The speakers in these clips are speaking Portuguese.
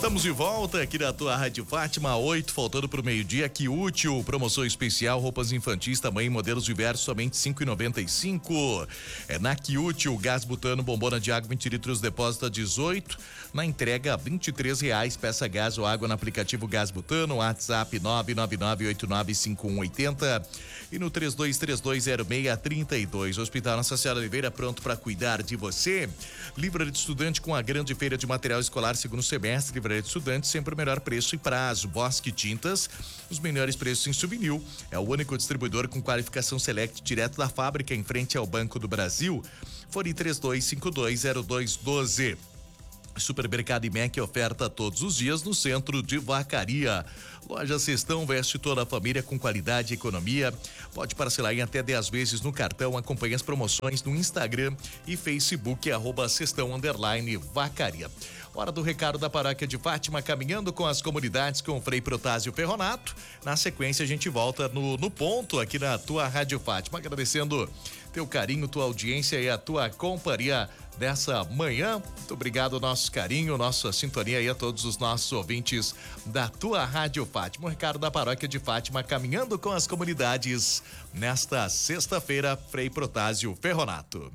Estamos de volta aqui na tua Rádio Fátima, 8, faltando pro meio-dia. Que útil, promoção especial, roupas infantis, tamanho e modelos diversos, somente R$5,95. É na Que útil, gás butano, bombona de água 20 litros, depósito a 18, na entrega R$23. Peça gás ou água no aplicativo Gás Butano, WhatsApp 999895180 e no 32320632. Hospital Nossa Senhora Oliveira, pronto para cuidar de você. Livraria de Estudante com a grande feira de material escolar segundo semestre. Livraria de Estudante, sempre o melhor preço e prazo. Bosque Tintas, os melhores preços em souvenir. É o único distribuidor com qualificação Select direto da fábrica, em frente ao Banco do Brasil. Fone 32520212. Supermercado IMEC oferta todos os dias no centro de Vacaria. Loja Cestão veste toda a família com qualidade e economia. Pode parcelar em até 10 vezes no cartão. Acompanhe as promoções no Instagram e Facebook, @Cestão_Vacaria. Hora do recado da Paróquia de Fátima, caminhando com as comunidades com o Frei Protásio Ferronato. Na sequência a gente volta no ponto aqui na tua Rádio Fátima, agradecendo teu carinho, tua audiência e a tua companhia nessa manhã. Muito obrigado, nosso carinho, nossa sintonia e a todos os nossos ouvintes da tua Rádio Fátima. O recado da Paróquia de Fátima, caminhando com as comunidades nesta sexta-feira, Frei Protásio Ferronato.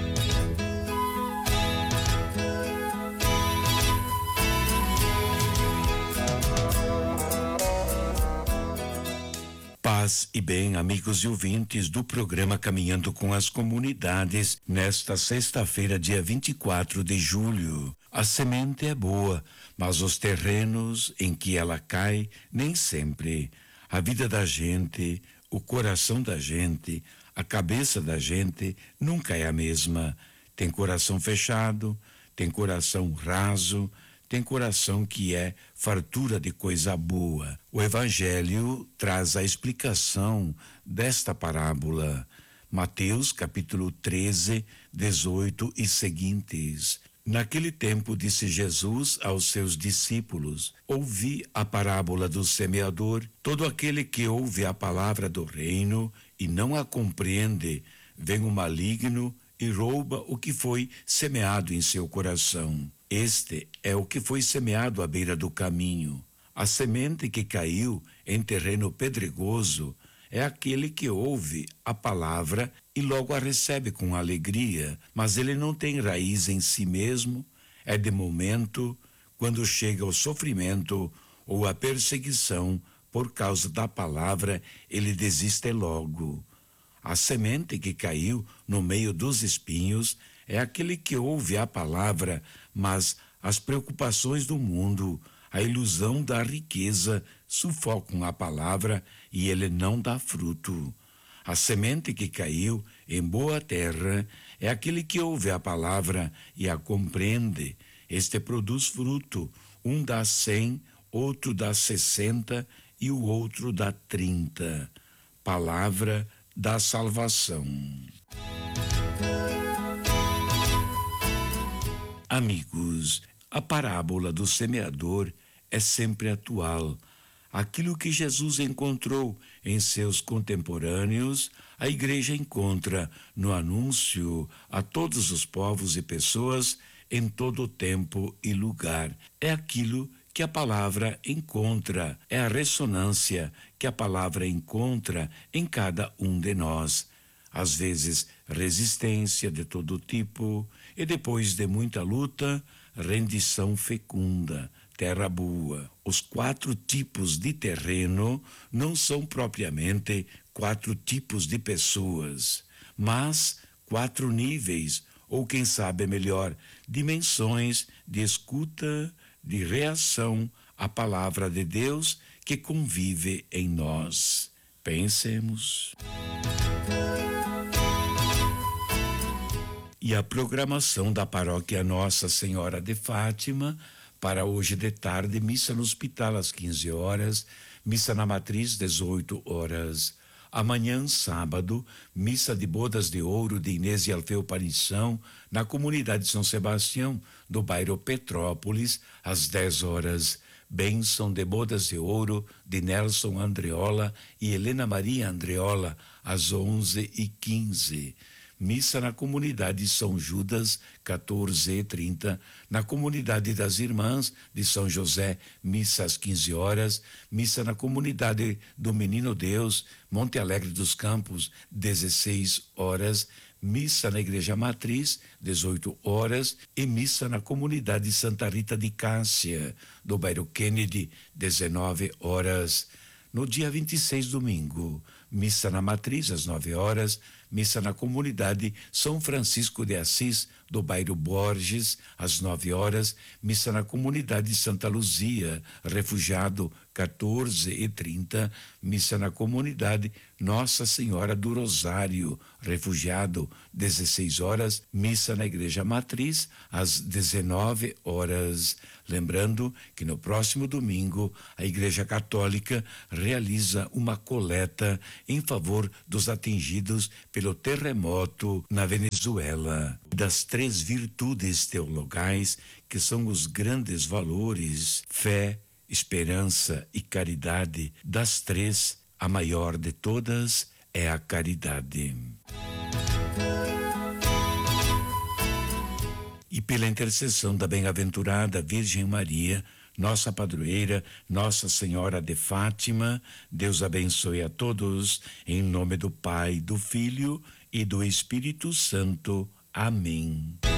Paz e bem, amigos e ouvintes do programa Caminhando com as Comunidades, nesta sexta-feira, dia 24 de julho. A semente é boa, mas os terrenos em que ela cai, nem sempre. A vida da gente, o coração da gente, a cabeça da gente nunca é a mesma. Tem coração fechado, tem coração raso, tem coração que é fartura de coisa boa. O Evangelho traz a explicação desta parábola. Mateus capítulo 13, 18 e seguintes. Naquele tempo disse Jesus aos seus discípulos: ouvi a parábola do semeador. Todo aquele que ouve a palavra do reino e não a compreende, vem o maligno e rouba o que foi semeado em seu coração. Este é o que foi semeado à beira do caminho. A semente que caiu em terreno pedregoso é aquele que ouve a palavra e logo a recebe com alegria, mas ele não tem raiz em si mesmo, é de momento. Quando chega o sofrimento ou a perseguição por causa da palavra, ele desiste logo. A semente que caiu no meio dos espinhos é aquele que ouve a palavra, mas as preocupações do mundo, a ilusão da riqueza sufocam a palavra e ele não dá fruto. A semente que caiu em boa terra é aquele que ouve a palavra e a compreende. Este produz fruto, um dá 100, outro dá 60 e o outro dá 30. Palavra da salvação. Amigos, a parábola do semeador é sempre atual. Aquilo que Jesus encontrou em seus contemporâneos, a igreja encontra no anúncio a todos os povos e pessoas em todo tempo e lugar. É aquilo que a palavra encontra, é a ressonância que a palavra encontra em cada um de nós. Às vezes, resistência de todo tipo e depois de muita luta, rendição fecunda, terra boa. Os 4 tipos de terreno não são propriamente 4 tipos de pessoas, mas 4 níveis, ou quem sabe melhor, dimensões de escuta, de reação à palavra de Deus que convive em nós. Pensemos. E a programação da paróquia Nossa Senhora de Fátima para hoje de tarde: missa no hospital às 15 horas, missa na matriz 18 horas. Amanhã, sábado, missa de bodas de ouro de Inês e Alfeu Panição, na comunidade São Sebastião, do bairro Petrópolis, às 10 horas. Bênção de bodas de ouro de Nelson Andreola e Helena Maria Andreola, às 11h15. missa na comunidade São Judas, 14h30. Na comunidade das Irmãs de São José, missa às 15 horas. Missa na comunidade do Menino Deus, Monte Alegre dos Campos, 16 horas. Missa na Igreja Matriz, 18 horas, e missa na comunidade Santa Rita de Cássia, do bairro Kennedy, 19 horas. No dia 26, domingo, missa na Matriz, às 9 horas, missa na comunidade São Francisco de Assis, do bairro Borges, às 9 horas, missa na comunidade Santa Luzia, refugiado, 14h30, missa na comunidade Nossa Senhora do Rosário, refugiado, 16 horas, missa na Igreja Matriz, às 19 horas. Lembrando que no próximo domingo a Igreja Católica realiza uma coleta em favor dos atingidos pelo terremoto na Venezuela. Das 3 virtudes teologais, que são os grandes valores, fé, esperança e caridade, das 3, a maior de todas é a caridade. E pela intercessão da bem-aventurada Virgem Maria, nossa padroeira, Nossa Senhora de Fátima, Deus abençoe a todos, em nome do Pai, do Filho e do Espírito Santo. Amém.